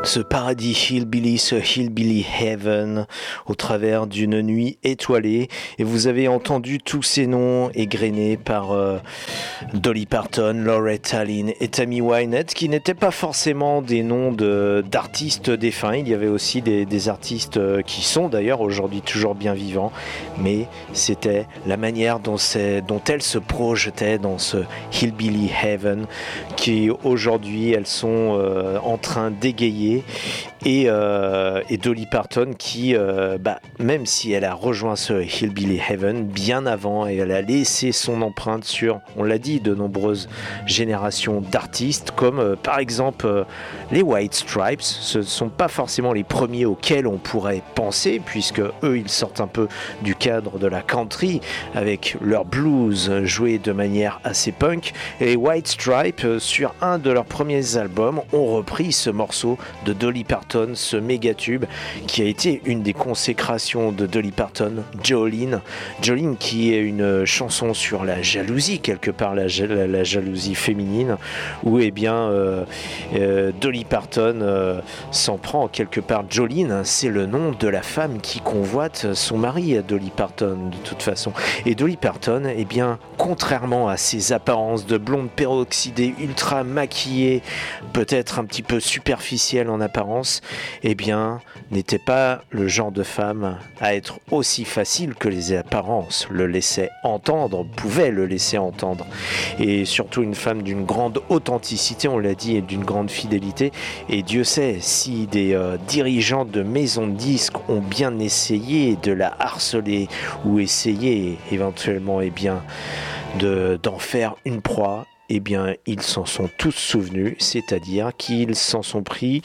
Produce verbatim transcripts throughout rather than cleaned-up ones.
ce paradis hillbilly, ce hillbilly heaven au travers d'une nuit étoilée. Et vous avez entendu tous ces noms égrenés par euh, Dolly Parton, Loretta Lynn et Tammy Wynette, qui n'étaient pas forcément des noms de, d'artistes défunts. Il y avait aussi des, des artistes qui sont d'ailleurs aujourd'hui toujours bien vivants, mais c'était la manière dont, c'est, dont elles se projetaient dans ce hillbilly heaven qui aujourd'hui elles sont euh, en train d'égayer. Et, euh, et Dolly Parton qui, euh, bah, même si elle a rejoint ce Hillbilly Heaven bien avant et elle a laissé son empreinte sur, on l'a dit, de nombreuses générations d'artistes comme euh, par exemple euh, les White Stripes. Ce ne sont pas forcément les premiers auxquels on pourrait penser puisque eux ils sortent un peu du cadre de la country avec leur blues joué de manière assez punk. Et les White Stripes euh, sur un de leurs premiers albums ont repris ce morceau de Dolly Parton, ce méga tube qui a été une des consécrations de Dolly Parton, Jolene. Jolene qui est une chanson sur la jalousie, quelque part la, la, la jalousie féminine, où eh bien euh, euh, Dolly Parton euh, s'en prend quelque part. Jolene, c'est le nom de la femme qui convoite son mari, Dolly Parton, de toute façon. Et Dolly Parton, eh bien, contrairement à ses apparences de blonde peroxydée, ultra maquillée, peut-être un petit peu superficielle en apparence, eh bien, n'était pas le genre de femme à être aussi facile que les apparences le laissaient entendre, pouvaient le laisser entendre. Et surtout une femme d'une grande authenticité, on l'a dit, et d'une grande fidélité. Et Dieu sait, si des euh, dirigeants de maisons de disques ont bien essayé de la harceler ou essayé éventuellement, eh bien, de, d'en faire une proie, eh bien, ils s'en sont tous souvenus, c'est-à-dire qu'ils s'en sont pris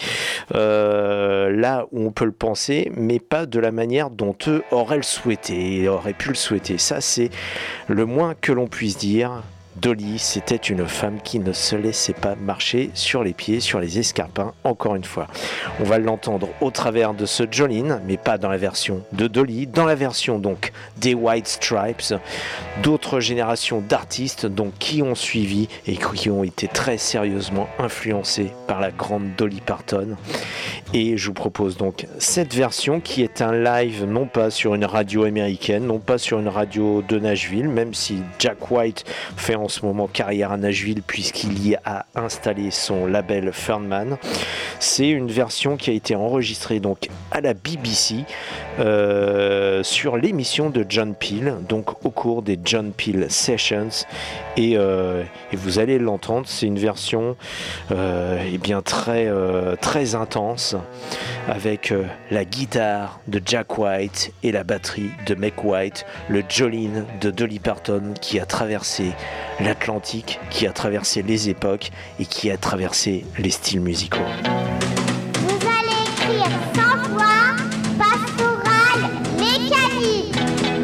euh, là où on peut le penser, mais pas de la manière dont eux auraient le souhaité, auraient pu le souhaiter. Ça, c'est le moins que l'on puisse dire. Dolly, c'était une femme qui ne se laissait pas marcher sur les pieds, sur les escarpins, encore une fois. On va l'entendre au travers de ce Jolene, mais pas dans la version de Dolly, dans la version donc des White Stripes, d'autres générations d'artistes donc qui ont suivi et qui ont été très sérieusement influencés par la grande Dolly Parton. Et je vous propose donc cette version qui est un live non pas sur une radio américaine, non pas sur une radio de Nashville, même si Jack White fait en ce moment carrière à Nashville puisqu'il y a installé son label Fernman. C'est une version qui a été enregistrée donc à la B B C euh, sur l'émission de John Peel, donc au cours des John Peel Sessions, et, euh, et vous allez l'entendre, c'est une version euh, eh bien très, euh, très intense avec euh, la guitare de Jack White et la batterie de Meg White, le Jolene de Dolly Parton qui a traversé l'Atlantique, qui a traversé les époques et qui a traversé les styles musicaux.